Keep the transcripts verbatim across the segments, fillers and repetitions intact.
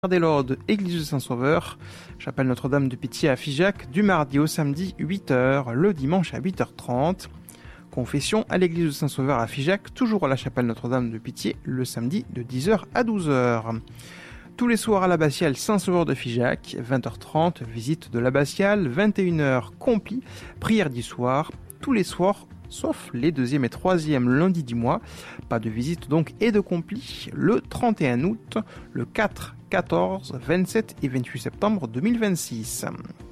des Lourdes, église de Saint-Sauveur, chapelle Notre-Dame de Pitié à Figeac, du mardi au samedi huit heures, le dimanche à huit heures trente. Confession à l'église de Saint-Sauveur à Figeac, toujours à la chapelle Notre-Dame de Pitié, le samedi de dix heures à douze heures. Tous les soirs à l'abbatiale Saint-Sauveur de Figeac, vingt heures trente, visite de l'abbatiale, vingt et une heures, compli, prière du soir, tous les soirs, sauf les deuxième et troisième lundis du mois. Pas de visite donc et de compli le trente et un août, le quatre, quatorze, vingt-sept et vingt-huit septembre deux mille vingt-six.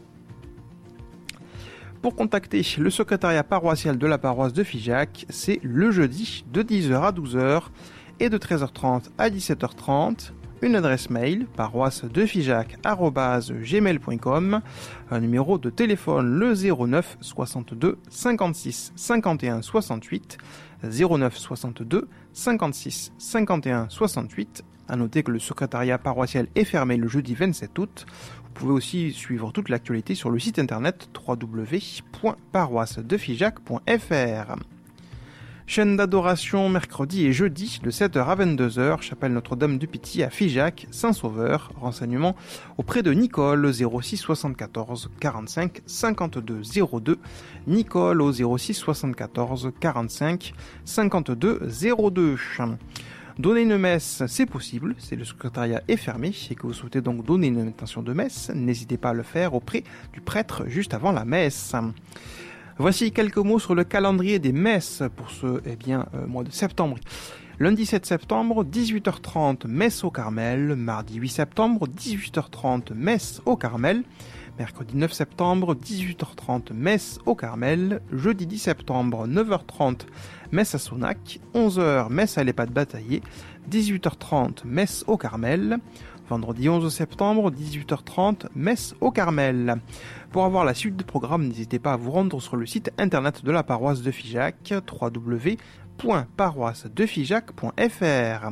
Pour contacter le secrétariat paroissial de la paroisse de Figeac, c'est le jeudi de dix heures à douze heures et de treize heures trente à dix-sept heures trente. Une adresse mail, paroisse de figeac arobase gmail point com, un numéro de téléphone le zéro neuf soixante-deux cinquante-six cinquante et un soixante-huit, zéro neuf soixante-deux cinquante-six cinquante et un soixante-huit. À noter que le secrétariat paroissial est fermé le jeudi vingt-sept août. Vous pouvez aussi suivre toute l'actualité sur le site internet w w w point paroisse de figeac point f r. Chaîne d'adoration mercredi et jeudi de sept heures à vingt-deux heures, chapelle Notre-Dame de Pitié à Figeac, Saint-Sauveur. Renseignements auprès de Nicole, zéro six soixante-quatorze quarante-cinq cinquante-deux zéro deux. Nicole au zéro six soixante-quatorze quarante-cinq cinquante-deux zéro deux. Donner une messe, c'est possible, si le secrétariat est fermé et que vous souhaitez donc donner une intention de messe, n'hésitez pas à le faire auprès du prêtre juste avant la messe. Voici quelques mots sur le calendrier des messes pour ce eh bien, euh, mois de septembre. Lundi sept septembre, dix-huit heures trente, messe au Carmel. Mardi huit septembre, dix-huit heures trente, messe au Carmel. Mercredi neuf septembre, dix-huit heures trente, messe au Carmel. Jeudi dix septembre, neuf heures trente, messe à Sonac. onze heures, messe à l'Ehpad Bataillé. dix-huit heures trente, messe au Carmel. Vendredi onze septembre, dix-huit heures trente, messe au Carmel. Pour avoir la suite du programme, n'hésitez pas à vous rendre sur le site internet de la paroisse de Figeac, w w w point paroisse de figeac point f r.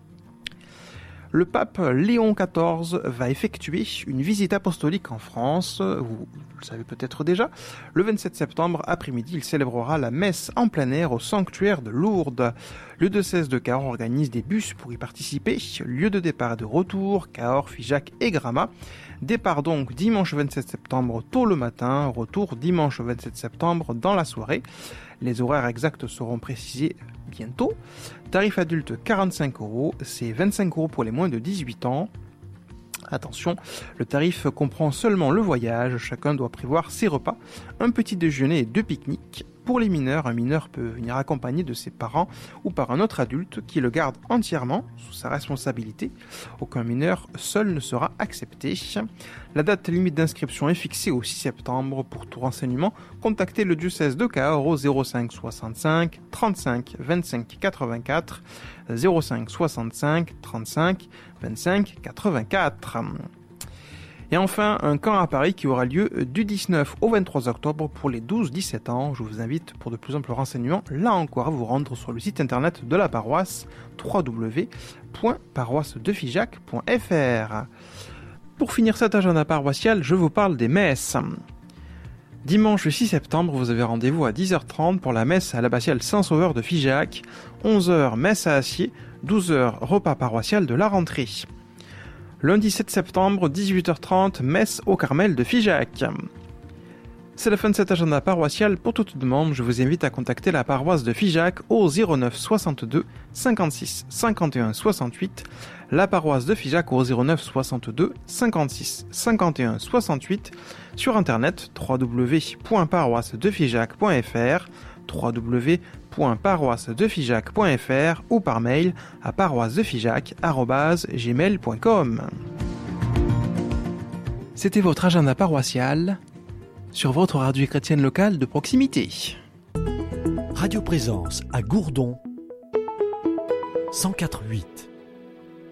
Le pape Léon quatorze va effectuer une visite apostolique en France, vous le savez peut-être déjà. Le vingt-sept septembre après-midi, il célébrera la messe en plein air au sanctuaire de Lourdes. Le diocèse de Cahors organise des bus pour y participer. Lieu de départ et de retour, Cahors, Figeac et Gramat. Départ donc dimanche vingt-sept septembre tôt le matin, retour dimanche vingt-sept septembre dans la soirée. Les horaires exacts seront précisés bientôt. Tarif adulte quarante-cinq euros, c'est vingt-cinq euros pour les moins de dix-huit ans. Attention, le tarif comprend seulement le voyage, chacun doit prévoir ses repas, un petit déjeuner et deux pique-niques. Pour les mineurs, un mineur peut venir accompagné de ses parents ou par un autre adulte qui le garde entièrement sous sa responsabilité. Aucun mineur seul ne sera accepté. La date limite d'inscription est fixée au six septembre. Pour tout renseignement, contactez le diocèse de Cahors au zéro cinq soixante-cinq trente-cinq vingt-cinq quatre-vingt-quatre, zéro cinq soixante-cinq trente-cinq vingt-cinq quatre-vingt-quatre. Et enfin, un camp à Paris qui aura lieu du dix-neuf au vingt-trois octobre pour les douze dix-sept ans. Je vous invite pour de plus amples renseignements, là encore, à vous rendre sur le site internet de la paroisse, w w w point paroisse de figeac point f r. Pour finir cet agenda paroissial, je vous parle des messes. Dimanche six septembre, vous avez rendez-vous à dix heures trente pour la messe à l'abbatiale Saint-Sauveur de Figeac. onze heures, messe à Acier. douze heures, repas paroissial de la rentrée. Lundi sept septembre, dix-huit heures trente, messe au Carmel de Figeac. C'est la fin de cet agenda paroissial. Pour toute demande, je vous invite à contacter la paroisse de Figeac au zéro neuf soixante-deux cinquante-six cinquante et un soixante-huit, la paroisse de Figeac au zéro neuf soixante-deux cinquante-six cinquante et un soixante-huit, sur internet w w w point paroisse de figeac point f r, w w w point paroisse de figeac point f r ou par mail à paroisse de figeac arobase gmail point com. C'était votre agenda paroissial sur votre radio chrétienne locale de proximité. Radio Présence à Gourdon cent quatre virgule huit.